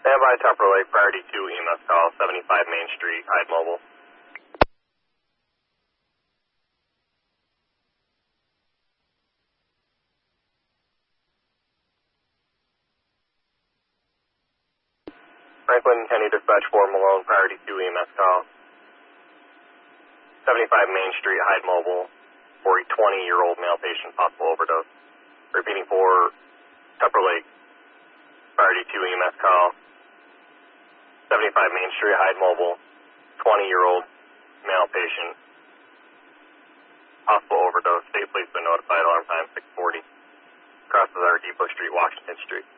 Standby Tupper Lake, priority 2 EMS call, 75 Main Street, Hyde Mobile. Franklin County Dispatch 4 Malone, priority 2 EMS call, 75 Main Street, Hyde Mobile, for a 20-year-old male patient, possible overdose. Repeating for Tupper Lake, priority 2 EMS call, 75 Main Street, Hyde Mobile, 20-year-old male patient, possible overdose. State police been notified, alarm time 6:40. Crosses our Depot Street, Washington Street.